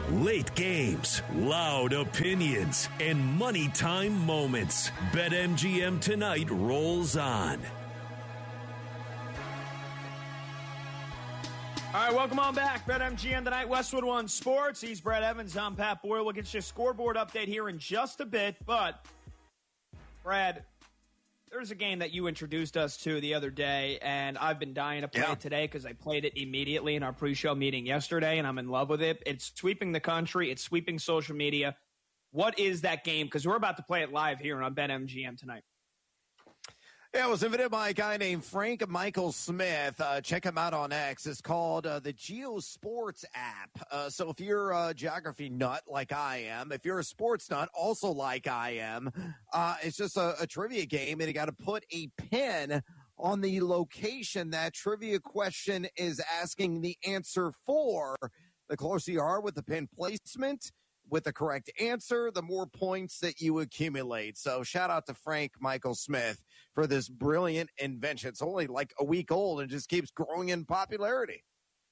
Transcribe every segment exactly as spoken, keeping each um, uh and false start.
Late games, loud opinions, and money time moments. BetMGM Tonight rolls on. All right, welcome on back. BetMGM Tonight, Westwood One Sports. He's Brett Evans. I'm Pat Boyle. We'll get you a scoreboard update here in just a bit. But, Brad, there's a game that you introduced us to the other day, and I've been dying to play yeah. it today because I played it immediately in our pre-show meeting yesterday, and I'm in love with it. It's sweeping the country. It's sweeping social media. What is that game? Because we're about to play it live here on BetMGM Tonight. Yeah, it was invented by a guy named Frank Michael Smith. Uh, check him out on X. It's called uh, the GeoSports app. Uh, so if you're a geography nut like I am, if you're a sports nut also like I am, uh, it's just a, a trivia game, and you got to put a pin on the location that trivia question is asking the answer for. The closer you are with the pin placement, with the correct answer, the more points that you accumulate. So shout out to Frank Michael Smith for this brilliant invention. It's only like a week old and just keeps growing in popularity.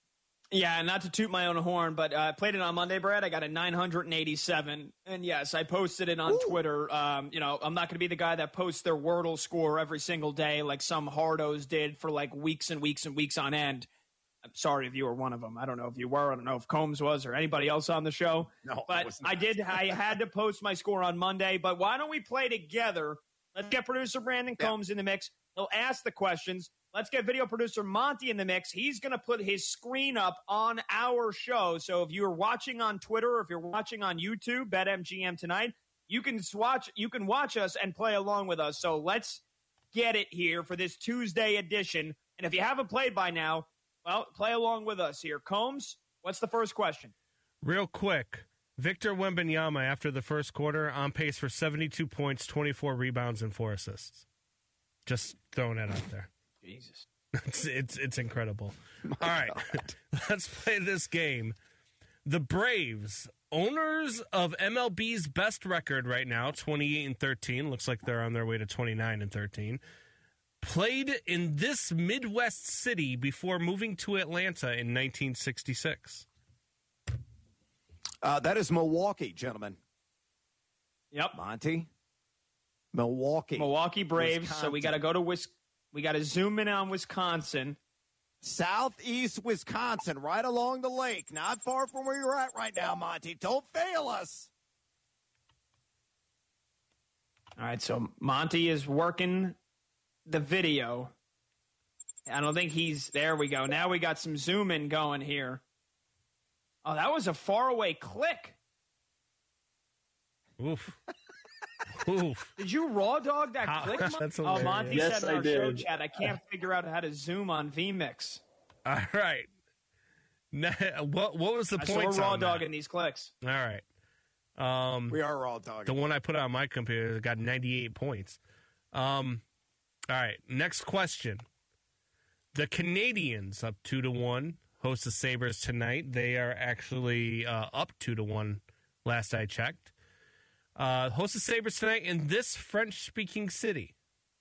Yeah, not to toot my own horn, but I uh, played it on Monday, Brad. I got a nine hundred eighty-seven. And yes, I posted it on Ooh. Twitter. Um, you know, I'm not going to be the guy that posts their Wordle score every single day like some hardos did for like weeks and weeks and weeks on end. I'm sorry if you were one of them. I don't know if you were. I don't know if Combs was or anybody else on the show. No, but I did. I had to post my score on Monday. But why don't we play together? Let's get producer Brandon Combs yeah. in the mix. He'll ask the questions. Let's get video producer Monty in the mix. He's going to put his screen up on our show. So if you're watching on Twitter or if you're watching on YouTube, BetMGM Tonight, you can watch. You can watch us and play along with us. So let's get it here for this Tuesday edition. And if you haven't played by now, well, play along with us here. Combs, what's the first question? Real quick, Victor Wembanyama, after the first quarter, on pace for seventy-two points, twenty-four rebounds, and four assists. Just throwing that out there. Jesus. It's it's, it's incredible. My All right, let's play this game. The Braves, owners of M L B's best record right now, twenty-eight and thirteen. Looks like they're on their way to twenty-nine and thirteen. Played in this Midwest city before moving to Atlanta in nineteen sixty-six. Uh, that is Milwaukee, gentlemen. Yep. Monty. Milwaukee. Milwaukee Braves. Wisconsin. So we got to go to Wis- We got to zoom in on Wisconsin. Southeast Wisconsin, right along the lake. Not far from where you're at right now, Monty. Don't fail us. All right, so Monty is working the video. I don't think he's there. We go. Now we got some zoom in going here. Oh, that was a faraway click. Oof. Oof. Did you raw dog that How, click? that's oh, Monty yes, said in I our did. show chat, I can't figure out how to zoom on vMix. All right. Now, what what was the I point? So we're raw dogging these clicks. All right. Um, we are raw dogging. The one I put on my computer got ninety-eight points. Um. All right, next question. The Canadians up two to one host the Sabres tonight. They are actually uh, up two to one. Last I checked, uh, host the Sabres tonight in this French-speaking city.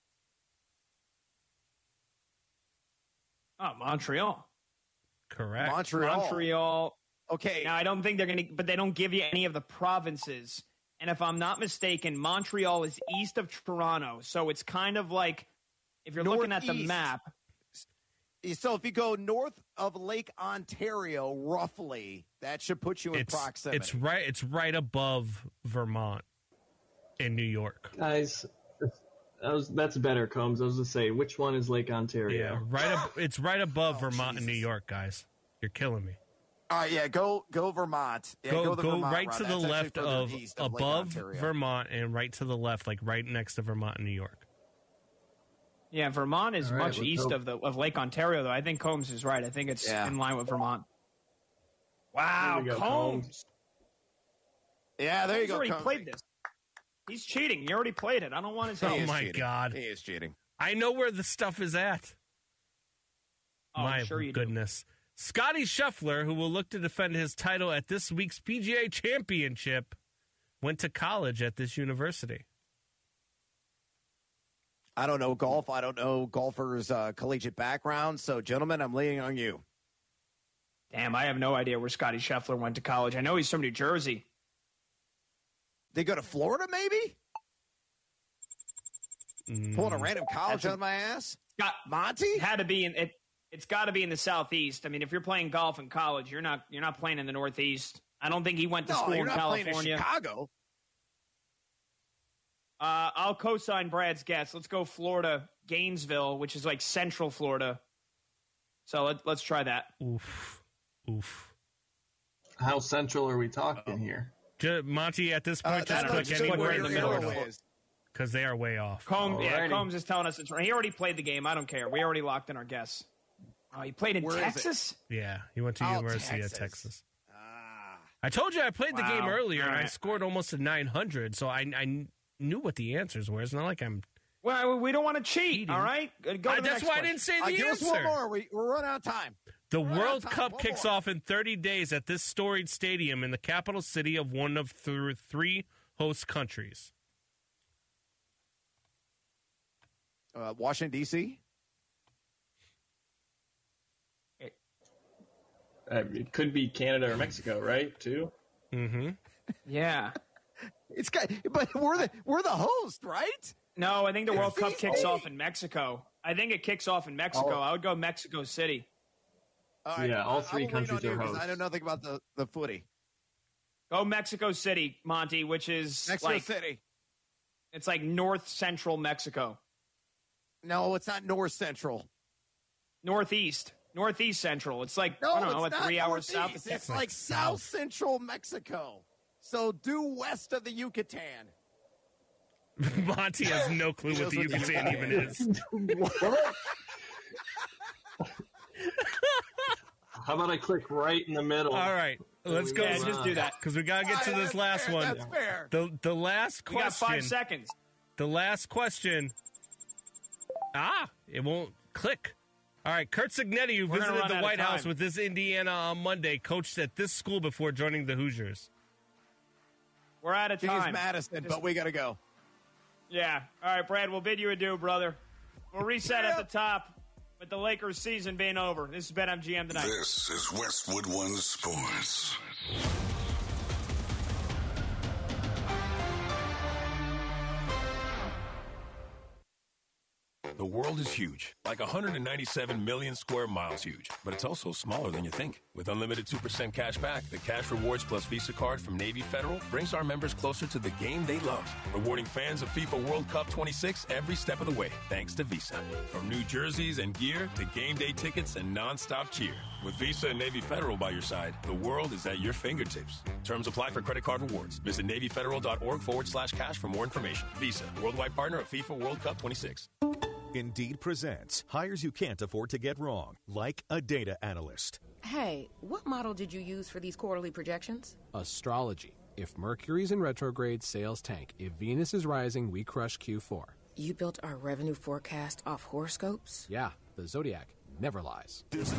Oh, Montreal. Correct. Montreal. Montreal. Okay. Now I don't think they're going to, but they don't give you any of the provinces. And if I'm not mistaken, Montreal is east of Toronto, so it's kind of like. If you're looking at the map. So if you go north of Lake Ontario, roughly, that should put you in it's, proximity. It's right It's right above Vermont in New York. Guys, that was, that's better, Combs. I was going to say, which one is Lake Ontario? Yeah, right. Ab- it's right above Oh, Vermont Jesus. and New York, guys. You're killing me. All right, yeah, go go Vermont. Yeah, go go, the go Vermont right route. to the That's left further of, east of Lake above Ontario. Vermont and right to the left, like right next to Vermont and New York. Yeah, Vermont is All right, much let's east hope. of the of Lake Ontario, though. I think Combs is right. I think it's Yeah. in line with Vermont. Wow, Here we go, Combs. Combs. Yeah, there you He's go. already Combs. played this. He's cheating. He already played it. I don't want his He help. Oh, is my cheating. God. He is cheating. I know where the stuff is at. Oh, My I'm sure you do. goodness. Scotty Scheffler, who will look to defend his title at this week's P G A Championship, went to college at this university. I don't know golf. I don't know golfers' uh, collegiate background. So, gentlemen, I'm leaning on you. Damn, I have no idea where Scotty Scheffler went to college. I know he's from New Jersey. They go to Florida, maybe? Mm. Pulling a random college That's a- out of my ass? Got, Monty? it had to be in it. It's got to be in the Southeast. I mean, if you're playing golf in college, you're not you're not playing in the Northeast. I don't think he went to No, school you're in not playing in California. Chicago. Uh, I'll co-sign Brad's guess. Let's go Florida, Gainesville, which is like Central Florida. So let, let's try that. Oof. Oof. How central are we talking here? Ju- Monty, at this Uh, point, just that's click just anywhere where in the your middle arrow is. because they are way off. Combs, yeah, Alrighty. Combs is telling us it's right. He already played the game. I don't care. We already locked in our guess. Oh, he played in Where is it? Texas? Yeah, he went to Oh, University Texas. of Texas. Ah. I told you I played the game Wow. earlier and I Alright. scored almost a nine hundred, so I, I kn- knew what the answers were. It's not like I'm. Well, we don't want to cheat, Cheating. all right? Go to I, the that's next why I question. didn't say the Uh, give us one answer. more. We, we're running out of time. The We're out of World time. Cup One kicks more. off in thirty days at this storied stadium in the capital city of one of th- three host countries. Uh, Washington, D C? Uh, it could be Canada or Mexico, right? Too. Mm-hmm. Yeah. It's got, but we're the we're the host, right? No, I think the World Cup It's kicks easy. off in Mexico. I think it kicks off in Mexico. Oh. I would go Mexico City. All Yeah, all I- three I will lean countries on you are 'cause I know hosts. nothing about the, the footy. Go Mexico City, Monty, which is Mexico like City. it's like north central Mexico. No, it's not North Central. Northeast. Northeast central. It's like No, I don't it's know, what, not three hours south Northeast. of It's Texas. like South Central Mexico. So due west of the Yucatan. Monty has no clue He what the knows what the Yucatan even is. How about I click right in the middle? All right, let's go. Yeah, just do that. Because we gotta get to All right, this that's last fair, one. That's fair. The the last We got question. five seconds. The last question. Ah, it won't click. All right, Kurt Signetti, who We're gonna visited run the out of White House time. with this Indiana on Monday, coached at this school before joining the Hoosiers. We're out of James time. Madison, but we got to go. Yeah. All right, Brad, we'll bid you adieu, brother. We'll reset at the top with the Lakers season being over. This is BetMGM tonight. This is Westwood One Sports. The world is huge, like one hundred ninety-seven million square miles huge, but it's also smaller than you think. With unlimited two percent cash back, the Cash Rewards Plus Visa card from Navy Federal brings our members closer to the game they love, rewarding fans of FIFA World Cup twenty-six every step of the way, thanks to Visa. From new jerseys and gear to game day tickets and nonstop cheer. With Visa and Navy Federal by your side, the world is at your fingertips. Terms apply for credit card rewards. Visit NavyFederal.org forward slash cash for more information. Visa, worldwide partner of FIFA World Cup twenty-six. Indeed presents hires you can't afford to get wrong, like a data analyst. Hey, what model did you use for these quarterly projections? Astrology. If Mercury's in retrograde, sales tank. If Venus is rising, we crush Q four. You built our revenue forecast off horoscopes? Yeah, the Zodiac never lies. This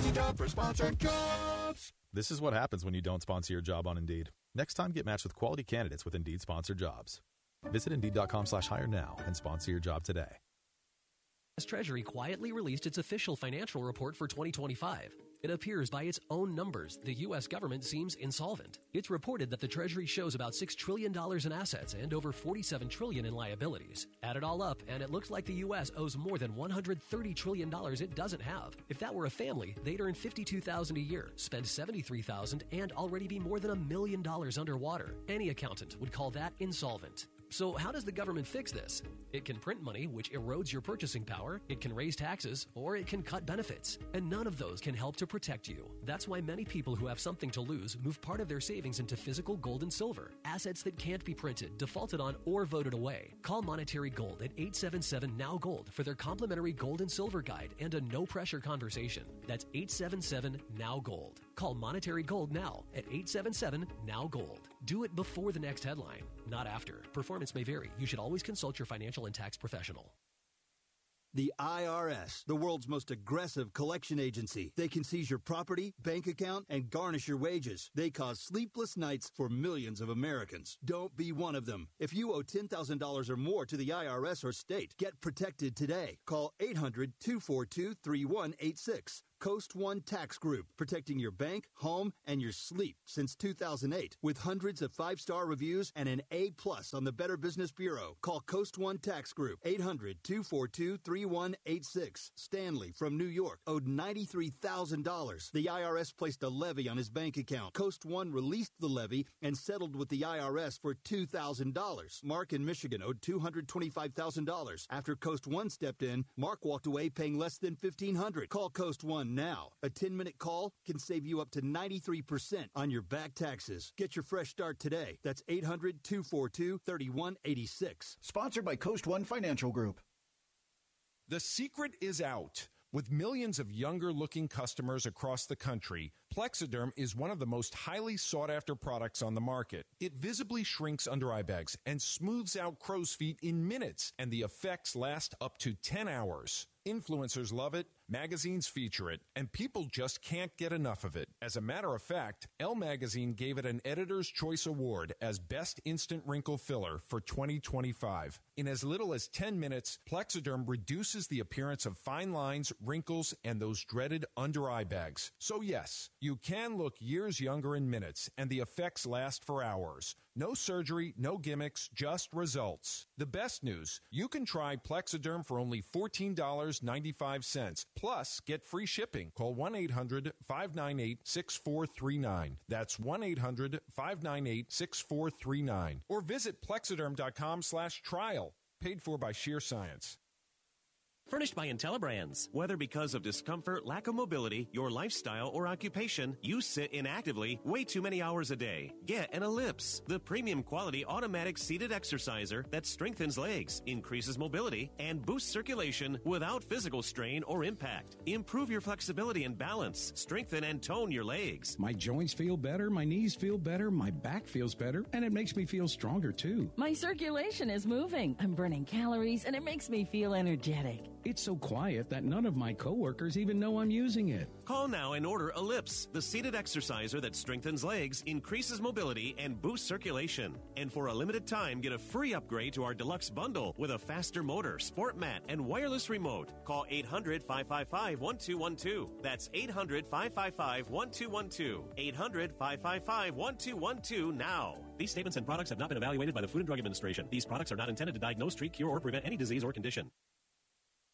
is what happens when you don't sponsor your job on Indeed. Next time, get matched with quality candidates with Indeed sponsored jobs. Visit Indeed.com slash hire now and sponsor your job today. Treasury quietly released its official financial report for twenty twenty-five. It appears by its own numbers the U S government seems insolvent. It's reported that the Treasury shows about six trillion dollars in assets and over forty-seven trillion dollars in liabilities. Add it all up, and it looks like the U S owes more than one hundred thirty trillion dollars it doesn't have. If that were a family, they'd earn fifty-two thousand dollars a year, spend seventy-three thousand dollars, and already be more than a million dollars underwater. Any accountant would call that insolvent. So how does the government fix this? It can print money, which erodes your purchasing power, it can raise taxes, or it can cut benefits. And none of those can help to protect you. That's why many people who have something to lose move part of their savings into physical gold and silver, assets that can't be printed, defaulted on, or voted away. Call Monetary Gold at eight seven seven N O W Gold for their complimentary gold and silver guide and a no-pressure conversation. That's eight seven seven N O W Gold. Call Monetary Gold now at eight seven seven N O W Gold. Do it before the next headline, not after. Performance may vary. You should always consult your financial and tax professional. The I R S, the world's most aggressive collection agency. They can seize your property, bank account, and garnish your wages. They cause sleepless nights for millions of Americans. Don't be one of them. If you owe ten thousand dollars or more to the I R S or state, get protected today. Call eight hundred two four two three one eight six. Coast One Tax Group, protecting your bank, home, and your sleep since two thousand eight. With hundreds of five-star reviews and an A plus on the Better Business Bureau. Call Coast One Tax Group, eight hundred, two four two, three one eight six. Stanley from New York owed ninety-three thousand dollars. The I R S placed a levy on his bank account. Coast One released the levy and settled with the I R S for two thousand dollars. Mark in Michigan owed two hundred twenty-five thousand dollars. After Coast One stepped in, Mark walked away paying less than fifteen hundred dollars. Call Coast One now. A ten-minute call can save you up to ninety-three percent on your back taxes. Get your fresh start today. That's eight hundred, two four two, three one eight six. Sponsored by Coast One Financial Group. The secret is out. With millions of younger-looking customers across the country, Plexiderm is one of the most highly sought-after products on the market. It visibly shrinks under eye bags and smooths out crow's feet in minutes, and the effects last up to ten hours. Influencers love it, magazines feature it, and people just can't get enough of it. As a matter of fact, Elle Magazine gave it an Editor's Choice Award as Best Instant Wrinkle Filler for twenty twenty-five. In as little as ten minutes, Plexiderm reduces the appearance of fine lines, wrinkles, and those dreaded under-eye bags. So yes, you can look years younger in minutes, and the effects last for hours. No surgery, no gimmicks, just results. The best news, you can try Plexiderm for only fourteen dollars and ninety-five cents. Plus, get free shipping. Call one eight hundred, five nine eight, six four three nine. That's one eight hundred, five nine eight, six four three nine. Or visit plexiderm.com slash trial. Paid for by Sheer Science. Furnished by IntelliBrands. Whether because of discomfort, lack of mobility, your lifestyle, or occupation, you sit inactively way too many hours a day. Get an Ellipse, the premium quality automatic seated exerciser that strengthens legs, increases mobility, and boosts circulation without physical strain or impact. Improve your flexibility and balance. Strengthen and tone your legs. My joints feel better, my knees feel better, my back feels better, and it makes me feel stronger too. My circulation is moving. I'm burning calories, and it makes me feel energetic. It's so quiet that none of my coworkers even know I'm using it. Call now and order Ellipse, the seated exerciser that strengthens legs, increases mobility, and boosts circulation. And for a limited time, get a free upgrade to our deluxe bundle with a faster motor, sport mat, and wireless remote. Call eight hundred, five five five, one two one two. That's eight hundred, five five five, one two one two. eight hundred, five five five, one two one two now. These statements and products have not been evaluated by the Food and Drug Administration. These products are not intended to diagnose, treat, cure, or prevent any disease or condition.